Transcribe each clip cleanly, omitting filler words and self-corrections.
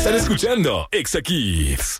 Están escuchando Exa Kids.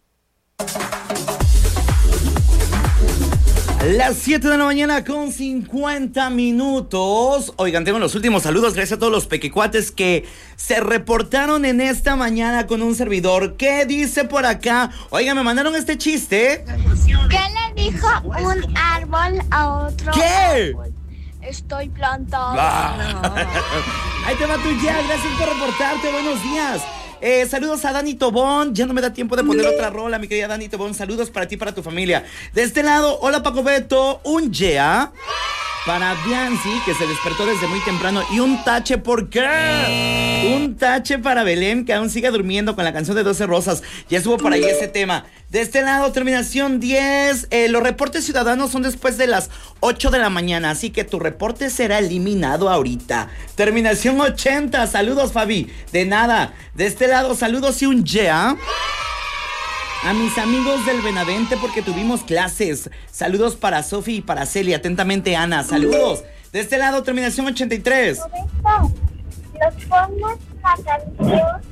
Las 7 de la mañana con 50 minutos. Oigan, tengo los últimos saludos. Gracias a todos los pequecuates que se reportaron en esta mañana con un servidor. ¿Qué dice por acá? Oigan, me mandaron este chiste. ¿Qué le dijo un árbol a otro ¿Qué? árbol? Estoy plantado. Ahí te va tu ya. Gracias por reportarte. Buenos días. Saludos a Dani Tobón. Ya no me da tiempo de poner otra rola, mi querida Dani Tobón. Saludos para ti y para tu familia. De este lado, hola Paco Beto. Un yeah para Bianci, que se despertó desde muy temprano. Y un tache, ¿por qué? Un tache para Belén, que aún sigue durmiendo con la canción de 12 Rosas. Ya estuvo por ahí ese tema. De este lado, terminación 10. Los reportes ciudadanos son después de las 8 de la mañana, así que tu reporte será eliminado ahorita. Terminación 80. Saludos, Fabi. De nada. De este lado, saludos y un yeah a mis amigos del Benavente porque tuvimos clases. Saludos para Sofi y para Celia. Atentamente, Ana. Saludos. De este lado, terminación 83. Nos ponemos la canción.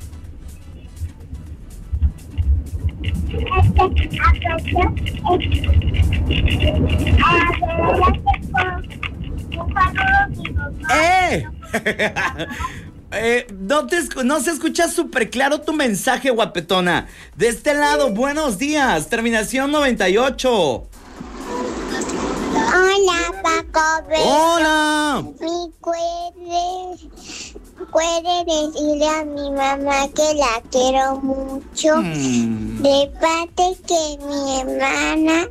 No se escucha súper claro tu mensaje, guapetona. De este lado, buenos días. Terminación 98. Hola, Paco. Hola. Puede decirle a mi mamá que la quiero mucho. De parte que mi hermana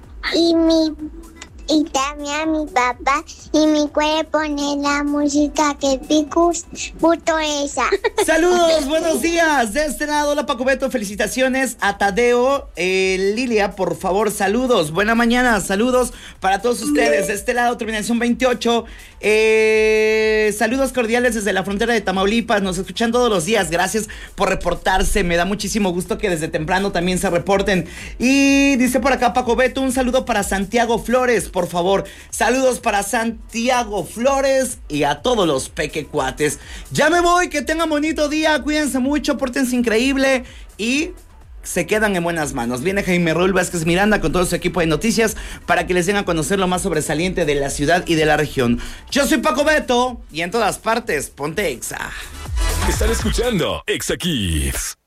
y también a mi papá, y me puede poner la música que picus puto esa. Saludos, buenos días. De este lado, hola Paco Beto, felicitaciones a Tadeo, Lilia, por favor, saludos. Buena mañana, saludos para todos ustedes. De este lado, terminación 28. Saludos cordiales desde la frontera de Tamaulipas. Nos escuchan todos los días. Gracias por reportarse. Me da muchísimo gusto que desde temprano también se reporten. Y dice por acá Paco Beto, un saludo para Santiago Flores, por favor. Saludos para Santiago Flores y a todos los pequecuates. Ya me voy, que tengan bonito día. Cuídense mucho, pórtense increíble y se quedan en buenas manos. Viene Jaime Raúl Vázquez Miranda con todo su equipo de noticias para que les den a conocer lo más sobresaliente de la ciudad y de la región. Yo soy Paco Beto y en todas partes, ponte Exa. Están escuchando Exa Kids.